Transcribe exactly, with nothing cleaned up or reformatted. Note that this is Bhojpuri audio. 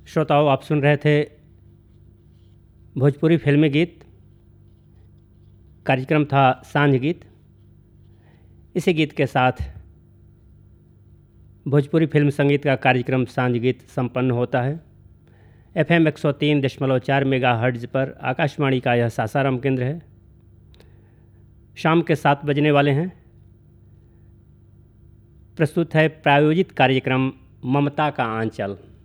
श्रोताओं, आप सुन रहे थे भोजपुरी फिल्मी गीत। कार्यक्रम था सांझ गीत। इसी गीत के साथ भोजपुरी फिल्म संगीत का कार्यक्रम सांझ गीत संपन्न होता है। एफ एम एक सौ तीन दशमलव चार मेगा हर्ट्ज पर आकाशवाणी का यह सासाराम केंद्र है। शाम के सात बजने वाले हैं। प्रस्तुत है प्रायोजित कार्यक्रम ममता का आंचल।